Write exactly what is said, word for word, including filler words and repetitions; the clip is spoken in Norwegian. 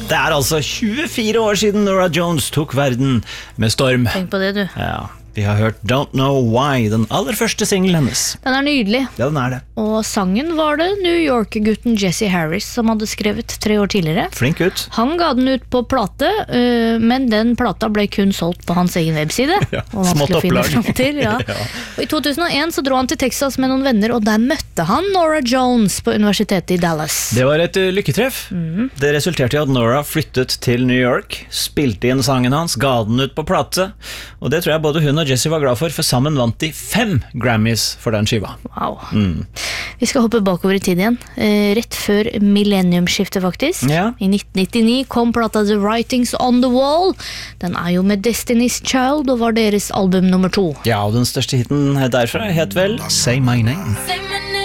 Det er altså tjuefire år siden Norah Jones tok verden med storm. Tenk på det, du. Ja, vi har hørt Don't Know Why, den aller første singlen hennes. Den er nydelig. Ja, den er det. Og sangen var det New York-gutten Jesse Harris som hadde skrevet tre år tidligere. Flink ut. Han ga den ut på plate, øh, men den plata ble kun solgt på hans egen webside. Ja, Og vanskelig smått å finne opplag. frem til, ja. Ja. Og i to tusen og en så dro han til Texas med noen venner, og der møtte han Norah Jones på universitetet i Dallas. Det var et uh, lykketreff. Mhm. Det resulterte i at Norah flyttet til New York, spilte inn sangen hans, ga den ut på plate, og det tror jeg både hun og Jesse var glad for, for sammen vant de fem Grammys for den skiva. Wow. Mm. Vi skal hoppe bakover i tid igjen, eh, rett før millenniumskiftet faktisk. Ja. I nitten nittini kom plata The Writings on the Wall. Den er jo med Destiny's Child og var deres album nummer to. Ja, og den største hiten derfra het vel Say My Name. Say my